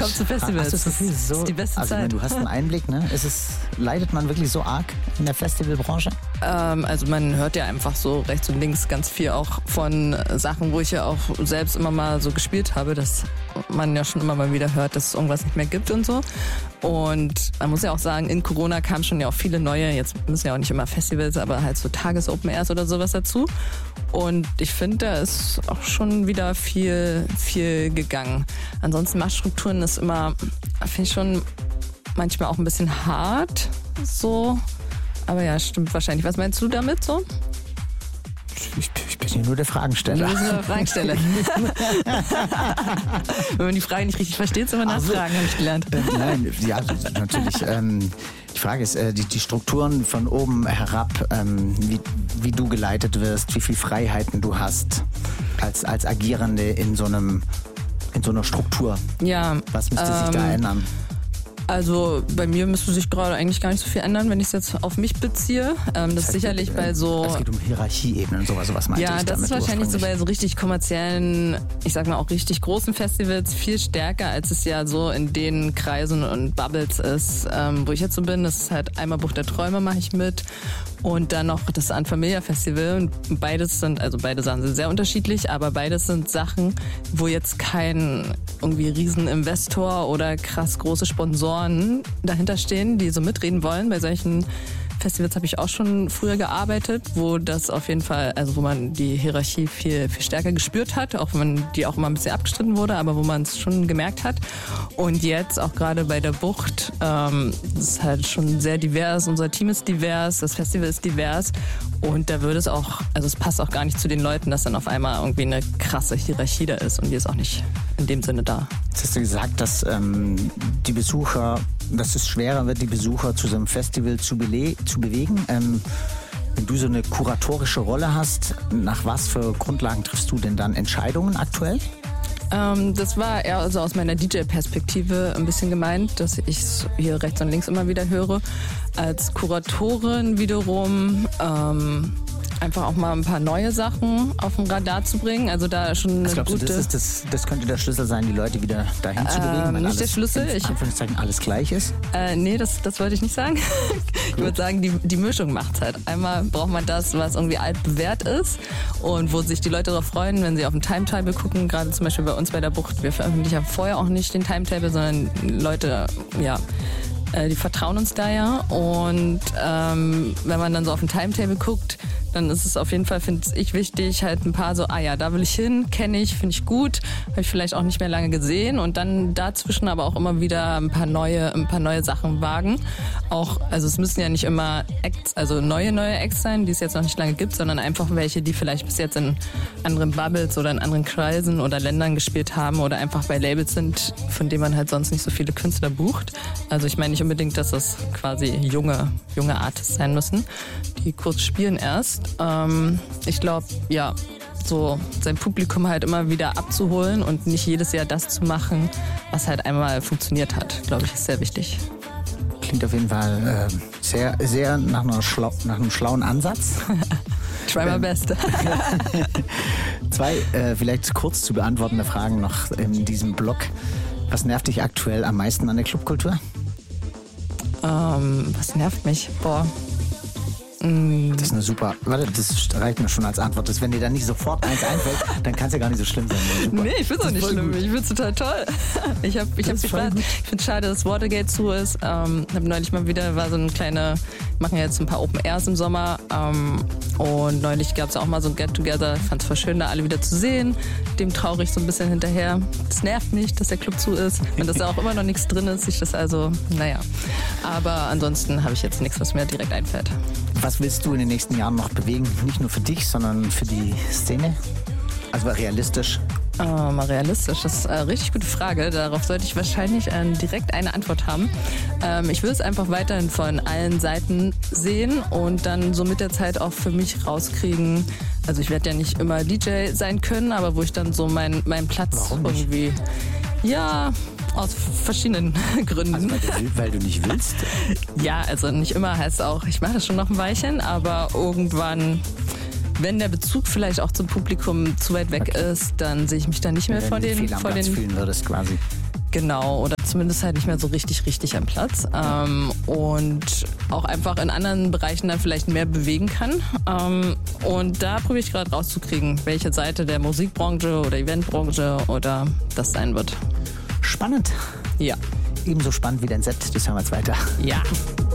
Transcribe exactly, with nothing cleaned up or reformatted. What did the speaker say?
Kommt zu Festivals. Hast du das Gefühl, so, das ist die beste also, Zeit. Du hast einen Einblick, ne? Ist es, leidet man wirklich so arg in der Festivalbranche? Ähm, also man hört ja einfach so rechts und links ganz viel auch von Sachen, wo ich ja auch selbst immer mal so gespielt habe, dass man ja schon immer mal wieder hört, dass es irgendwas nicht mehr gibt und so. Und man muss ja auch sagen, in Corona kamen schon ja auch viele neue, jetzt müssen ja auch nicht immer Festivals, aber halt so Tages-Open-Airs oder sowas dazu. Und ich finde, da ist auch schon wieder viel, viel gegangen. Ansonsten Machtstrukturen ist immer, finde ich schon manchmal auch ein bisschen hart, so. Aber ja, stimmt wahrscheinlich. Was meinst du damit so? Ich, ich bin hier nur der Fragensteller. Du bist nur der Fragensteller. Wenn man die Frage nicht richtig versteht, soll man Also, nachfragen, habe ich gelernt. Äh, nein, ja, natürlich. Ähm, die Frage ist, äh, die, die Strukturen von oben herab, ähm, wie, wie du geleitet wirst, wie viele Freiheiten du hast als, als Agierende in so einem, in so einer Struktur. Ja. Was müsste ähm, sich da ändern? Also bei mir müsste sich gerade eigentlich gar nicht so viel ändern, wenn ich es jetzt auf mich beziehe. Ähm, das, das heißt, ist sicherlich äh, bei so... Es geht um Hierarchieebenen und sowas, sowas meinte ja, ich das damit ist wahrscheinlich so bei so richtig kommerziellen, ich sag mal auch richtig großen Festivals viel stärker, als es ja so in den Kreisen und Bubbles ist, ähm, wo ich jetzt so bin. Das ist halt einmal Buch der Träume mache ich mit und dann noch das An Familia Festival. Und beides sind, also beide Sachen sind sehr unterschiedlich, aber beides sind Sachen, wo jetzt kein irgendwie Rieseninvestor oder krass große Sponsoren dahinter stehen, die so mitreden wollen. Bei solchen Festivals habe ich auch schon früher gearbeitet, wo das auf jeden Fall, also wo man die Hierarchie viel, viel stärker gespürt hat, auch wenn man die auch immer ein bisschen abgestritten wurde, aber wo man es schon gemerkt hat. Und jetzt auch gerade bei der Bucht, ähm, das ist halt schon sehr divers, unser Team ist divers, das Festival ist divers und da würde es auch, also es passt auch gar nicht zu den Leuten, dass dann auf einmal irgendwie eine krasse Hierarchie da ist und die ist auch nicht in dem Sinne da. Jetzt hast du gesagt, dass ähm, die Besucher, dass es schwerer wird, die Besucher zu so einem Festival zu, bele- zu bewegen. Ähm, wenn du so eine kuratorische Rolle hast, nach was für Grundlagen triffst du denn dann Entscheidungen aktuell? Ähm, das war eher also aus meiner D J-Perspektive ein bisschen gemeint, dass ich es hier rechts und links immer wieder höre. Als Kuratorin wiederum ähm, einfach auch mal ein paar neue Sachen auf dem Radar zu bringen. Also da schon eine Was glaubst gute... du, das, ist das, das könnte der Schlüssel sein, die Leute wieder dahin Ähm, zu bewegen, wenn nicht alles der Schlüssel, in ich- Anführungszeichen alles gleich ist? Äh, nee, das, das wollte ich nicht sagen. Ich würde sagen, die, die Mischung macht's halt. Einmal braucht man das, was irgendwie altbewährt ist und wo sich die Leute darauf freuen, wenn sie auf dem Timetable gucken. Gerade zum Beispiel bei uns bei der Bucht. Wir veröffentlichen ja vorher auch nicht den Timetable, sondern Leute, ja, äh, die vertrauen uns da ja. Und ähm, wenn man dann so auf den Timetable guckt, dann ist es auf jeden Fall, finde ich, wichtig, halt ein paar so, ah ja, da will ich hin, kenne ich, finde ich gut, habe ich vielleicht auch nicht mehr lange gesehen und dann dazwischen aber auch immer wieder ein paar neue, ein paar neue Sachen wagen. Auch, also es müssen ja nicht immer Acts, also neue, neue Acts sein, die es jetzt noch nicht lange gibt, sondern einfach welche, die vielleicht bis jetzt in anderen Bubbles oder in anderen Kreisen oder Ländern gespielt haben oder einfach bei Labels sind, von denen man halt sonst nicht so viele Künstler bucht. Also ich meine nicht unbedingt, dass es quasi junge, junge Artists sein müssen, die kurz spielen erst. Ähm, ich glaube, ja, so sein Publikum halt immer wieder abzuholen und nicht jedes Jahr das zu machen, was halt einmal funktioniert hat, glaube ich, ist sehr wichtig. Klingt auf jeden Fall äh, sehr, sehr nach, einer schlau, nach einem schlauen Ansatz. Try my best. Zwei äh, vielleicht kurz zu beantwortende Fragen noch in diesem Blog. Was nervt dich aktuell am meisten an der Clubkultur? Ähm, was nervt mich? Boah. Das ist eine super, warte, das reicht mir schon als Antwort. Das, wenn dir dann nicht sofort eins einfällt, dann kann es ja gar nicht so schlimm sein. Super. Nee, ich find's auch nicht schlimm. Gut. Ich find's total toll. Ich hab, ich hab viel Spaß. Ich find's schade, dass Watergate zu ist. Ähm, hab neulich mal wieder, war so eine kleine, machen jetzt ein paar Open Airs im Sommer. Ähm, und neulich gab's auch mal so ein Get-Together. Ich fand's voll schön, da alle wieder zu sehen. Dem traurig so ein bisschen hinterher. Es nervt mich, dass der Club zu ist. Und dass da auch immer noch nichts drin ist. Ich das also, naja. Aber ansonsten habe ich jetzt nichts, was mir direkt einfällt. Was willst du in den nächsten Jahren noch bewegen? Nicht nur für dich, sondern für die Szene? Also realistisch. Oh, mal realistisch, das ist eine richtig gute Frage. Darauf sollte ich wahrscheinlich äh, direkt eine Antwort haben. Ähm, ich will es einfach weiterhin von allen Seiten sehen und dann so mit der Zeit auch für mich rauskriegen. Also ich werde ja nicht immer D J sein können, aber wo ich dann so meinen mein Platz Warum nicht? irgendwie... Ja, aus verschiedenen Gründen. Also weil, du, weil du nicht willst? Ja, also nicht immer heißt auch, ich mache das schon noch ein Weilchen, aber irgendwann, wenn der Bezug vielleicht auch zum Publikum zu weit weg Okay. ist, dann sehe ich mich da nicht mehr Wenn vor du den, viel am vor Platz den, fühlen würdest quasi. genau, oder zumindest halt nicht mehr so richtig, richtig am Platz. Ähm, und auch einfach in anderen Bereichen dann vielleicht mehr bewegen kann. Ähm, und da probiere ich gerade rauszukriegen, welche Seite der Musikbranche oder Eventbranche oder das sein wird. Spannend. Ja. Ebenso spannend wie dein Set, das hören wir jetzt weiter. Ja.